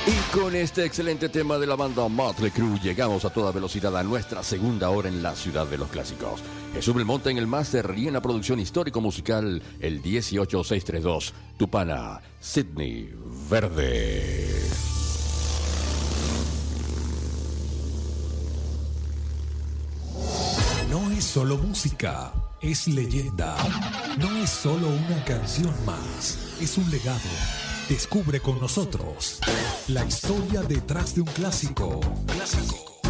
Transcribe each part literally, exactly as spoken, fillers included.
Y con este excelente tema de la banda Mötley Crüe llegamos a toda velocidad a nuestra segunda hora en la ciudad de los clásicos. Jesús Belmonte en el máster y en la producción histórico-musical el dieciocho seiscientos treinta y dos, Tupana, Sidney Verde. No es solo música, es leyenda. No es solo una canción más, es un legado. Descubre con nosotros la historia detrás de un clásico. Clásico.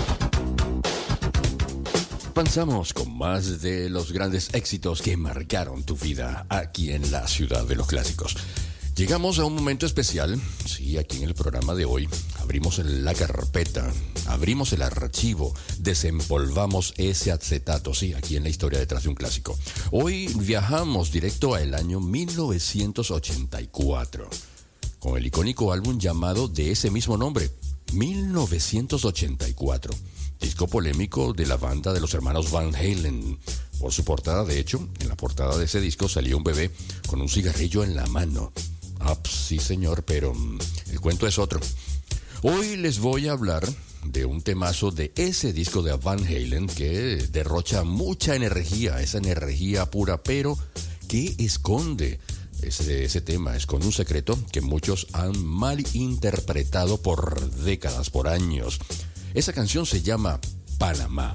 Avanzamos con más de los grandes éxitos que marcaron tu vida aquí en la ciudad de los clásicos. Llegamos a un momento especial, sí, aquí en el programa de hoy. Abrimos la carpeta, abrimos el archivo, desempolvamos ese acetato, sí, aquí en la historia detrás de un clásico. Hoy viajamos directo al año mil novecientos ochenta y cuatro, con el icónico álbum llamado de ese mismo nombre, mil novecientos ochenta y cuatro. Disco polémico de la banda de los hermanos Van Halen. Por su portada, de hecho, en la portada de ese disco salía un bebé con un cigarrillo en la mano. Ah, sí señor, pero um, el cuento es otro. Hoy les voy a hablar de un temazo de ese disco de Van Halen que derrocha mucha energía, esa energía pura, pero que esconde ese, ese tema, esconde un secreto que muchos han malinterpretado por décadas, por años. Esa canción se llama Panamá.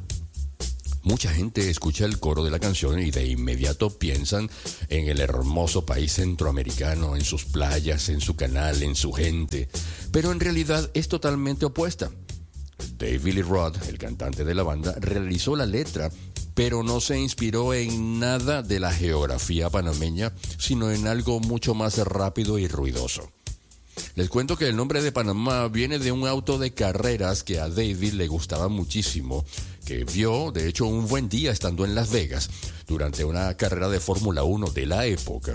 Mucha gente escucha el coro de la canción y de inmediato piensan en el hermoso país centroamericano, en sus playas, en su canal, en su gente. Pero en realidad es totalmente opuesta. David Lee Roth, el cantante de la banda, realizó la letra, pero no se inspiró en nada de la geografía panameña, sino en algo mucho más rápido y ruidoso. Les cuento que el nombre de Panamá viene de un auto de carreras que a David le gustaba muchísimo, que vio, de hecho, un buen día estando en Las Vegas, durante una carrera de Fórmula uno de la época,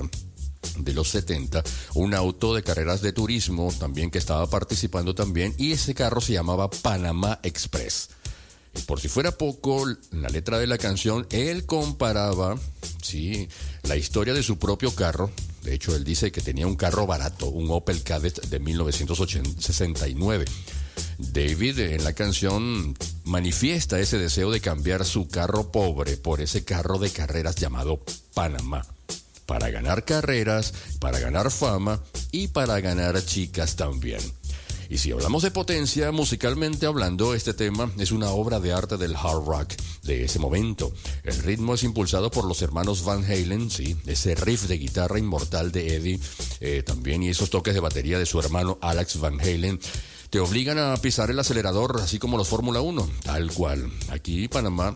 de los setenta, un auto de carreras de turismo también que estaba participando también, y ese carro se llamaba Panamá Express. Y por si fuera poco, en la letra de la canción, él comparaba, sí, la historia de su propio carro. De hecho, él dice que tenía un carro barato, un Opel Kadett de mil novecientos sesenta y nueve. David en la canción manifiesta ese deseo de cambiar su carro pobre por ese carro de carreras llamado Panamá, para ganar carreras, para ganar fama y para ganar chicas también. Y si hablamos de potencia, musicalmente hablando, este tema es una obra de arte del hard rock de ese momento. El ritmo es impulsado por los hermanos Van Halen, sí, ese riff de guitarra inmortal de Eddie, eh, también, y esos toques de batería de su hermano Alex Van Halen, te obligan a pisar el acelerador, así como los Fórmula uno, tal cual. Aquí Panamá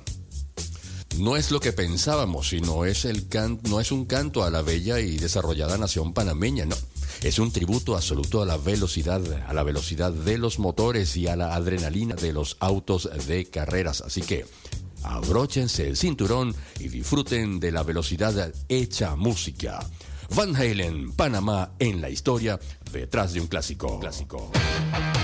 no es lo que pensábamos, sino es el can- no es un canto a la bella y desarrollada nación panameña, no. Es un tributo absoluto a la velocidad, a la velocidad de los motores y a la adrenalina de los autos de carreras. Así que abróchense el cinturón y disfruten de la velocidad hecha música. Van Halen, Panamá en la historia detrás de un clásico. clásico.